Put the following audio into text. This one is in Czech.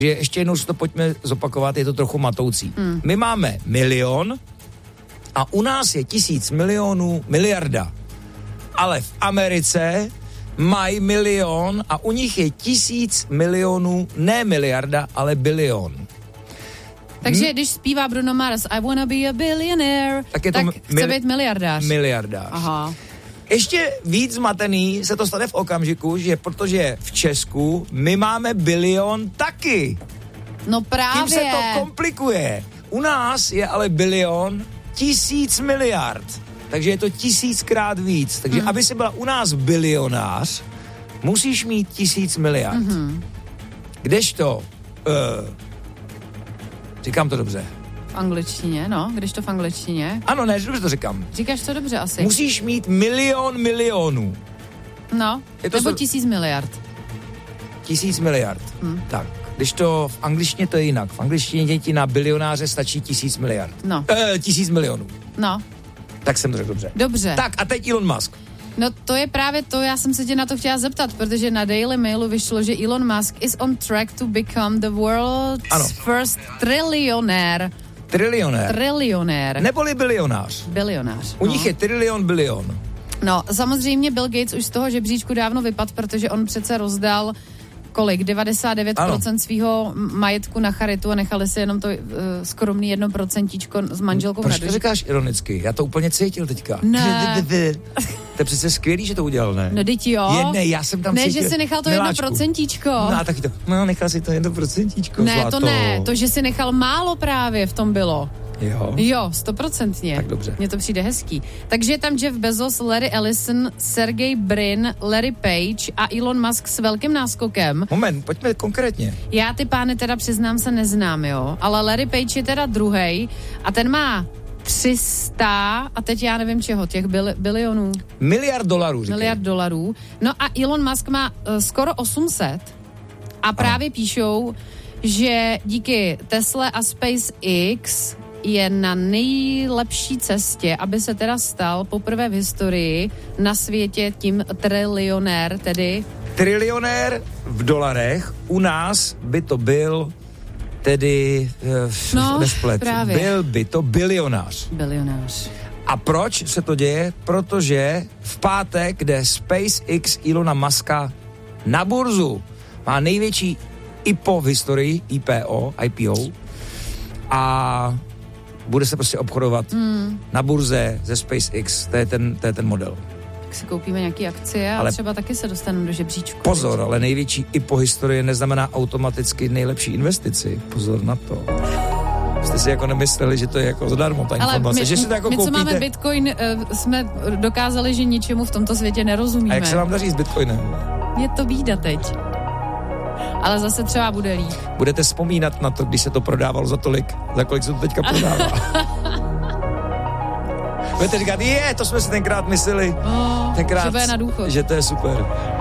Ještě jednou si to pojďme zopakovat, je to trochu matoucí. My máme 1 000 000 a u nás je 1000 milionů miliarda. Ale v Americe mají 1 000 000 a u nich je 1000 milionů, ne miliarda, ale bilion. Takže když zpívá Bruno Mars I wanna be a billionaire, tak chce být miliardář. Miliardář. Aha. Ještě víc zmatený se to stane v okamžiku, že protože v Česku my máme bilion taky. No právě. Tím se to komplikuje. U nás je ale bilion 1000 miliard. Takže je to 1000krát víc. Takže aby si byla u nás bilionář, musíš mít 1000 miliard. Kdežto, říkám to dobře. V angličtině, no, když to v angličtině. Ano, ne, dobře to říkám. Říkáš to dobře asi. Musíš mít 1 000 000 milionů. No, nebo 1000 miliard. 1000 miliard. Tak, když to v angličtině to je jinak. V angličtině ti na bilionáře stačí 1000 miliard. No. 1000 milionů. No. Tak jsem to řekl dobře. Dobře. Tak a teď Elon Musk. No to je právě to, já jsem se tě na to chtěla zeptat, protože na Daily Mailu vyšlo, že Elon Musk is on track to become the world's first trilionér. Trilionér. Neboli bilionář. Bilionář. U nich je trilion, bilion. No, samozřejmě Bill Gates už z toho žebříčku dávno vypadl, protože on přece rozdal kolik? 99% svýho majetku na charitu a nechali si jenom to skromný 1% s manželkou. Proč to říkáš ironicky? Já to úplně cítil teďka. Ne. To je přece skvělý, že to udělal, ne? No teď jo. Já jsem tam cítil. Ne, že si nechal to 1%. No a taky to. No, nechal si to 1%. Ne, zlato. to ne. To, že si nechal málo právě v tom bylo. Jo, 100%. Tak dobře. Mně to přijde hezký. Takže je tam Jeff Bezos, Larry Ellison, Sergey Brin, Larry Page a Elon Musk s velkým náskokem. Moment, pojďme konkrétně. Já ty pány teda přiznám se neznám, jo, ale Larry Page je teda druhej a ten má 300 a teď já nevím čeho, těch bilionů. Miliard dolarů, říkaj. Miliard dolarů. No a Elon Musk má skoro 800 a právě píšou, že díky Tesla a SpaceX je na nejlepší cestě, aby se teda stal poprvé v historii na světě tím trilionér, tedy... Trilionér v dolarech, u nás by to byl tedy... právě. Byl by to bilionář. Bilionář. A proč se to děje? Protože v pátek jde SpaceX Elona Muska na burzu. Má největší IPO v historii, IPO, a bude se prostě obchodovat na burze ze SpaceX. To je ten model. Tak si koupíme nějaký akcie a třeba taky se dostaneme do žebříčku. Pozor, ale největší IPO historie neznamená automaticky nejlepší investici. Pozor na to. Jste si jako nemysleli, že to je jako zadarmo ta informace, že si to jako my, koupíte. Co máme Bitcoin, jsme dokázali, že ničemu v tomto světě nerozumíme. A jak se vám daří s Bitcoinem? Je to bída teď. Ale zase třeba bude líp. Budete vzpomínat na to, když se to prodávalo za tolik, za kolik se to teďka prodává. Budete říkat, to jsme si tenkrát mysleli. Že bude na důchod. Že to je super.